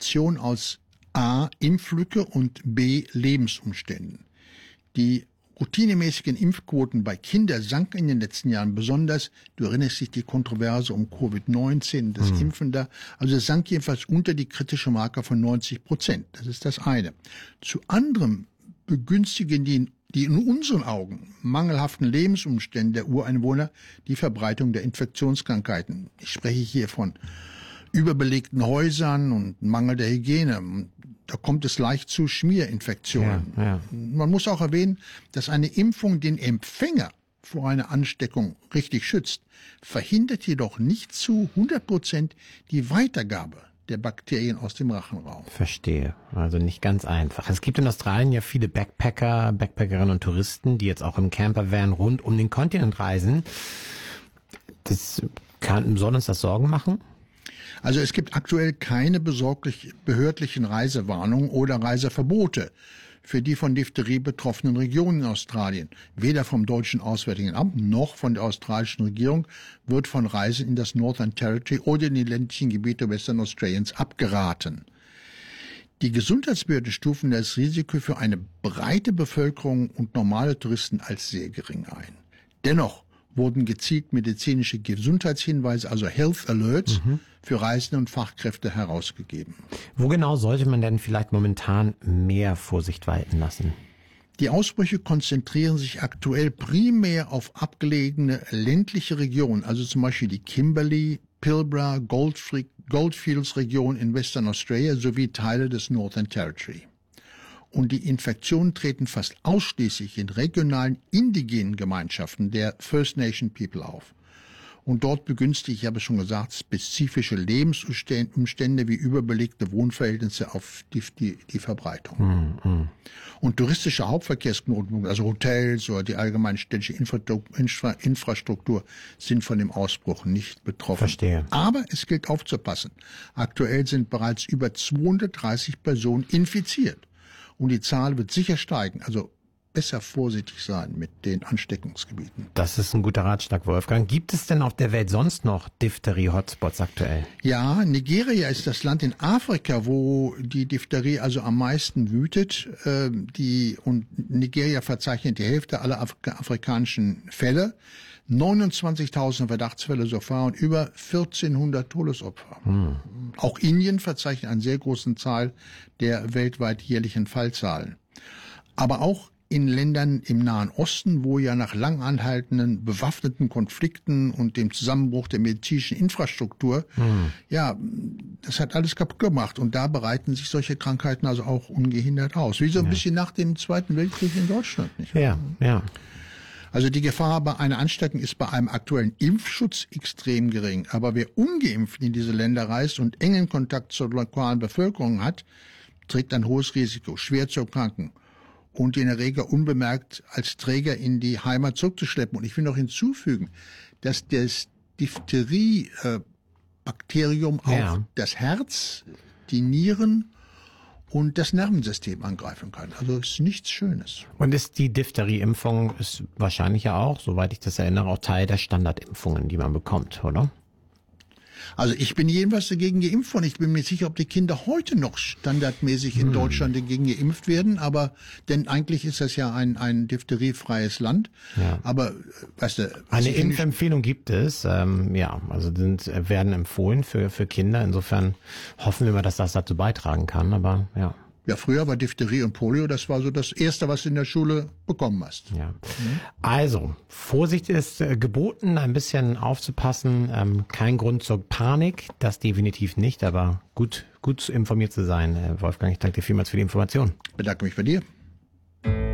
Kombination aus A, Impflücke und B, Lebensumständen. Die routinemäßigen Impfquoten bei Kindern sanken in den letzten Jahren besonders. Du erinnerst dich die Kontroverse um Covid-19, das Impfen da. Also es sank jedenfalls unter die kritische Marke von 90%. Das ist das eine. Zu anderem begünstigen die in unseren Augen mangelhaften Lebensumstände der Ureinwohner die Verbreitung der Infektionskrankheiten. Ich spreche hier von überbelegten Häusern und Mangel der Hygiene. Da kommt es leicht zu Schmierinfektionen. Ja. Man muss auch erwähnen, dass eine Impfung den Empfänger vor einer Ansteckung richtig schützt, verhindert jedoch nicht zu 100% die Weitergabe der Bakterien aus dem Rachenraum. Verstehe. Also nicht ganz einfach. Es gibt in Australien ja viele Backpackerinnen und Touristen, die jetzt auch im Campervan rund um den Kontinent reisen. Soll uns das Sorgen machen? Also es gibt aktuell keine behördlichen Reisewarnungen oder Reiseverbote für die von Diphtherie betroffenen Regionen in Australien. Weder vom deutschen Auswärtigen Amt noch von der australischen Regierung wird von Reisen in das Northern Territory oder in die ländlichen Gebiete Western Australiens abgeraten. Die Gesundheitsbehörden stufen das Risiko für eine breite Bevölkerung und normale Touristen als sehr gering ein. Dennoch wurden gezielt medizinische Gesundheitshinweise, also Health Alerts, für Reisende und Fachkräfte herausgegeben. Wo genau sollte man denn vielleicht momentan mehr Vorsicht walten lassen? Die Ausbrüche konzentrieren sich aktuell primär auf abgelegene ländliche Regionen, also zum Beispiel die Kimberley, Pilbara, Goldfields Region in Western Australia sowie Teile des Northern Territory. Und die Infektionen treten fast ausschließlich in regionalen indigenen Gemeinschaften der First Nation People auf. Und dort begünstigt, ich habe es schon gesagt, spezifische Lebensumstände wie überbelegte Wohnverhältnisse auf die Verbreitung. Und touristische Hauptverkehrsknotenpunkte, also Hotels oder die allgemeine städtische Infrastruktur sind von dem Ausbruch nicht betroffen. Verstehe. Aber es gilt aufzupassen. Aktuell sind bereits über 230 Personen infiziert. Und die Zahl wird sicher steigen. Also besser vorsichtig sein mit den Ansteckungsgebieten. Das ist ein guter Ratschlag, Wolfgang. Gibt es denn auf der Welt sonst noch Diphtherie-Hotspots aktuell? Ja, Nigeria ist das Land in Afrika, wo die Diphtherie also am meisten wütet. Und Nigeria verzeichnet die Hälfte aller afrikanischen Fälle. 29.000 Verdachtsfälle so far und über 1400 Todesopfer. Auch Indien verzeichnet einen sehr großen Zahl der weltweit jährlichen Fallzahlen. Aber auch in Ländern im Nahen Osten, wo ja nach lang anhaltenden bewaffneten Konflikten und dem Zusammenbruch der medizinischen Infrastruktur, das hat alles kaputt gemacht. Und da bereiten sich solche Krankheiten also auch ungehindert aus. Wie so ein bisschen nach dem Zweiten Weltkrieg in Deutschland, nicht wahr? Ja. Also die Gefahr bei einer Ansteckung ist bei einem aktuellen Impfschutz extrem gering. Aber wer ungeimpft in diese Länder reist und engen Kontakt zur lokalen Bevölkerung hat, trägt ein hohes Risiko, schwer zu erkranken und den Erreger unbemerkt als Träger in die Heimat zurückzuschleppen. Und ich will noch hinzufügen, dass das Diphtherie-Bakterium auch das Herz, die Nieren und das Nervensystem angreifen kann. Also ist nichts Schönes. Und ist die Diphtherie-Impfung ist wahrscheinlich ja auch, soweit ich das erinnere, auch Teil der Standardimpfungen, die man bekommt, oder? Also ich bin jedenfalls dagegen geimpft und ich bin mir sicher, ob die Kinder heute noch standardmäßig in Deutschland dagegen geimpft werden. Aber denn eigentlich ist das ja ein diphtheriefreies Land. Ja. Aber weißt du, eine Impfempfehlung gibt es. Also werden empfohlen für Kinder. Insofern hoffen wir mal, dass das dazu beitragen kann. Aber ja. Ja, früher war Diphtherie und Polio, das war so das Erste, was du in der Schule bekommen hast. Ja. Also, Vorsicht ist geboten, ein bisschen aufzupassen. Kein Grund zur Panik, das definitiv nicht, aber gut informiert zu sein. Wolfgang, ich danke dir vielmals für die Information. Ich bedanke mich bei dir.